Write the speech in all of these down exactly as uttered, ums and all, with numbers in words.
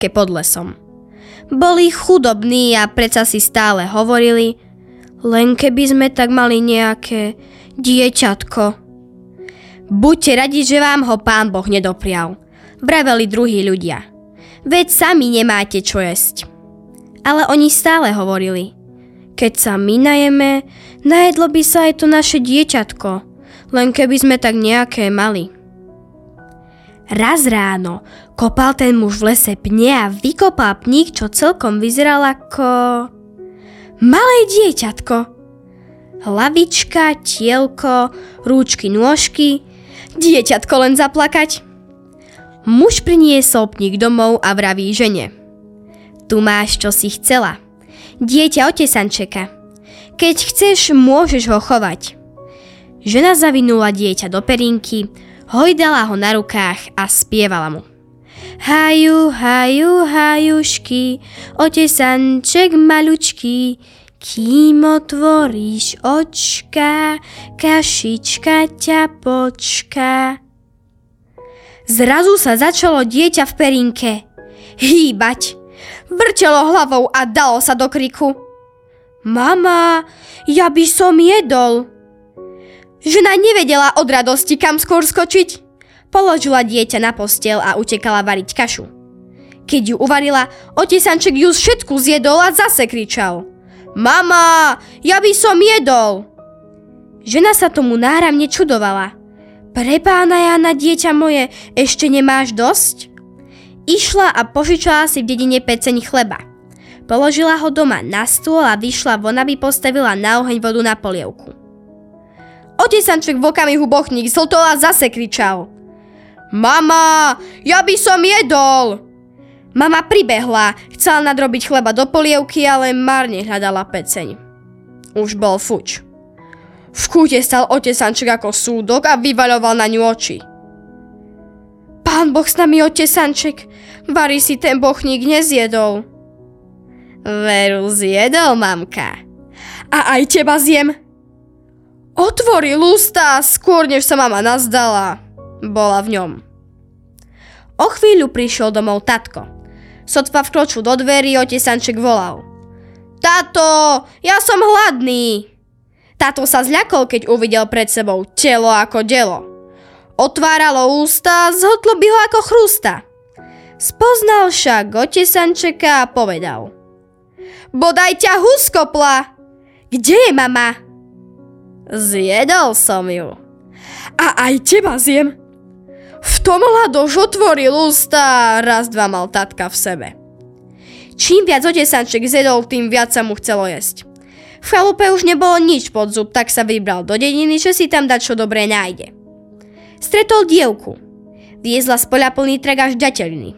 záhradke pod lesom. Boli chudobní a predsa si stále hovorili, len keby sme tak mali nejaké dieťatko. Buďte radi, že vám ho Pán Boh nedoprial, vraveli druhí ľudia. Veď sami nemáte čo jesť. Ale oni stále hovorili, keď sa my najeme, najedlo by sa aj to naše dieťatko, len keby sme tak nejaké mali. Raz ráno kopal ten muž v lese pne a vykopal pník, čo celkom vyzeral ako malé dieťatko. Hlavička, tielko, rúčky, nôžky, dieťatko len zaplakať. Muž priniesol pník domov a vraví žene. Tu máš, čo si chcela. Dieťa od tesančeka. Keď chceš, môžeš ho chovať. Žena zavinula dieťa do perinky, hojdala ho na rukách a spievala mu. Haju, haju, hajušky, otesanček malučký, kým otvoríš očka, kašička ťa počká. Zrazu sa začalo dieťa v perinke hýbať. Vrtelo hlavou a dalo sa do kriku. Mama, ja by som jedol. Žena nevedela od radosti, kam skôr skočiť. Položila dieťa na posteľ a utekala variť kašu. Keď ju uvarila, otesanček ju všetku zjedol a zase kričal. Mama, ja by som jedol. Žena sa tomu náramne čudovala. Pre Pána Jána, dieťa moje, ešte nemáš dosť? Išla a požičala si v dedine peceň chleba. Položila ho doma na stôl a vyšla von, aby postavila na oheň vodu na polievku. Otesanček v okamihu bochník zltol a zase kričal. Mama, ja by som jedol. Mama pribehla, chcela nadrobiť chleba do polievky, ale márne hľadala peceň. Už bol fuč. V kúte stal otesanček ako súdok a vyvaľoval na ňu oči. Pán Boh s nami, otesanček, vari si ten bochník nezjedol. Veru zjedol, mamka. A aj teba zjem. Otvoril ústa a skôr, než sa mama nazdala, bola v ňom. O chvíľu prišiel domov tatko. Sotva vkročil do dverí, otesanček volal. Tato, ja som hladný. Tato sa zľakol, keď uvidel pred sebou telo ako delo. Otváralo ústa, zhltlo by ho ako chrústa. Spoznal však otesančeka a povedal. Bodaj ťa hus kopla. Kde je mama? Zjedol som ju. A aj teba zjem. V tom hľadoš otvoril ústa a raz dva mal tatka v sebe. Čím viac otesanček zjedol, tým viac sa mu chcelo jesť. V chalupe už nebolo nič pod zub, tak sa vybral do dediny, že si tam dačo dobré nájde. Stretol dievku. Viezla z poľa plný trak až ďateliny.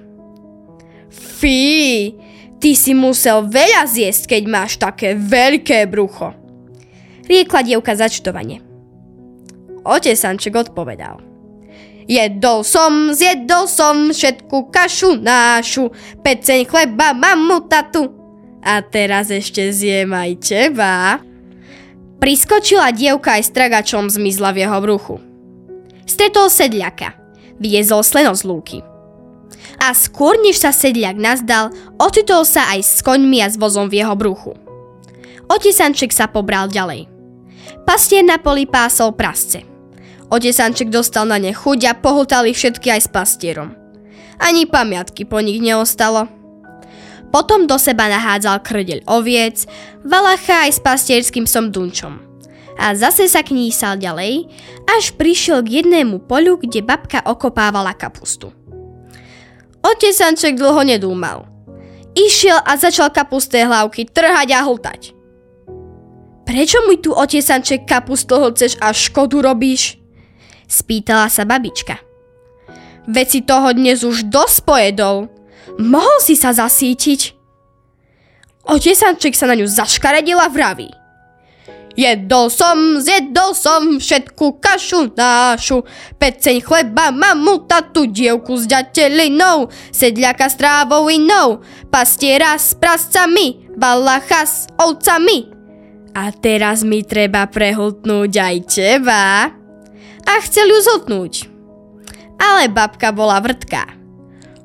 Fí, ty si musel veľa zjesť, keď máš také veľké brucho. Riekla dievka začudovane. Otesanček odpovedal. Jedol som, zjedol som všetku kašu nášu, peceň chleba, mamu, tatu. A teraz ešte zjem aj teba. Priskočila dievka aj s tragačom, zmizla v jeho bruchu. Stretol sedliaka. Viezol sleno z lúky. A skôr, než sa sedliak nazdal, ocitol sa aj s koňmi a s vozom v jeho bruchu. Otesanček sa pobral ďalej. Pastier na poli pásol prasce. Otesanček dostal na ne chuť a pohltal ich všetky aj s pastierom. Ani pamiatky po nich neostalo. Potom do seba nahádzal krdeľ oviec, valacha aj s pastierským psom Dunčom. A zase sa knísal ďalej, až prišiel k jednému poľu, kde babka okopávala kapustu. Otesanček dlho nedúmal. Išiel a začal kapusté hlavky trhať a hltať. Prečo mi tu, otesanček, kapustu hlceš a škodu robíš? Spýtala sa babička. Veď si toho dnes už dosť pojedol. Mohol si sa zasítiť? Otesanček sa na ňu zaškaredil a vraví. Jedol som, zjedol som všetku kašu nášu, peceň chleba, mamu, tatu, dievku s ďatelinou, sedliaka s trávou inou, pastiera s prascami, valacha s ovcami. A teraz mi treba prehltnúť aj teba. A chcel ju zhltnúť. Ale babka bola vrtká.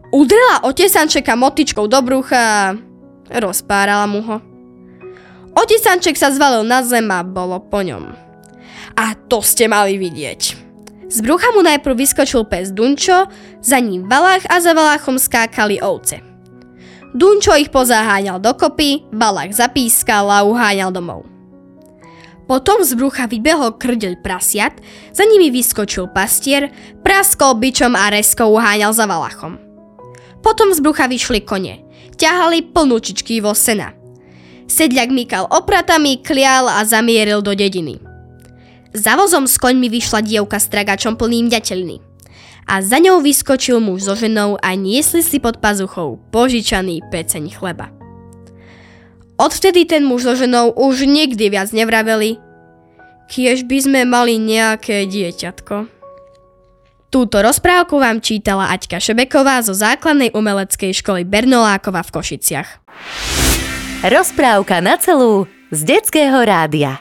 Udrela otesančeka motičkou do brucha a rozpárala mu ho. Otesanček sa zvalil na zem a bolo po ňom. A to ste mali vidieť. Z brucha mu najprv vyskočil pes Dunčo, za ním Valach a za Valachom skákali ovce. Dunčo ich pozaháňal dokopy, Valach zapískal a uháňal domov. Potom z brucha vybehol krdeľ prasiat, za nimi vyskočil pastier, praskol bičom a rezko uháňal za Valachom. Potom z brucha vyšli kone, ťahali plnúčičky vo sena. Sedľak mykal opratami, klial a zamieril do dediny. Za vozom s koňmi vyšla dievka s tragačom plným ďateľný. A za ňou vyskočil muž so ženou a niesli si pod pazuchou požičaný peceň chleba. Odvtedy ten muž so ženou už nikdy viac nevraveli: kiež by sme mali nejaké dieťatko. Túto rozprávku vám čítala Aťka Šebeková zo základnej umeleckej školy Bernolákova v Košiciach. Rozprávka na celú z Detského rádia.